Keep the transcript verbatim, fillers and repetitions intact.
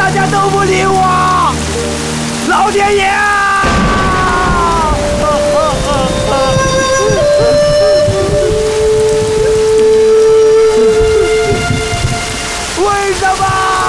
大家都不理我，老天爷！